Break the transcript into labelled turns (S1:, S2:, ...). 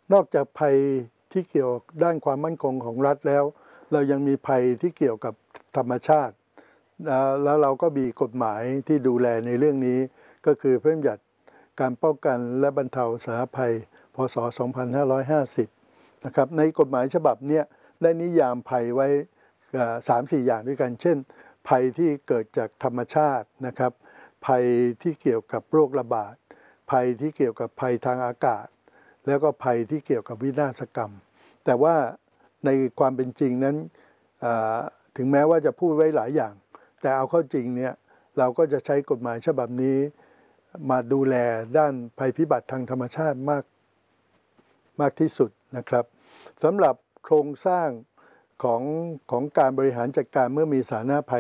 S1: นอกจากภัยที่เกี่ยวด้านความมั่นคงของรัฐแล้วเรายังมีภัยที่เกี่ยวกับธรรมชาติแล้วเราก็มีกฎหมายที่ดูแลในเรื่องนี้ก็คือพระราชบัญญัติการป้องกันและบรรเทาสาธารณภัยพ.ศ. 2550นะครับในกฎหมายฉบับนี้ได้นิยามภัยไว้3-4 อย่างด้วยกันเช่นภัยที่เกิดจากธรรมชาตินะครับภัยที่เกี่ยวกับโรคระบาดภัยที่เกี่ยวกับภัยทางอากาศแล้วก็ภัยที่เกี่ยวกับวินาศกรรมแต่ว่าในความเป็นจริงนั้นถึงแม้ว่าจะพูดไว้หลายอย่างแต่เอาเข้าจริงเนี่ยเราก็จะใช้กฎหมายฉบับนี้มาดูแลด้านภัยพิบัติทางธรรมชาติมากที่สุดนะครับสำหรับโครงสร้างของการบริหารจัดการเมื่อมีสาธารณภัย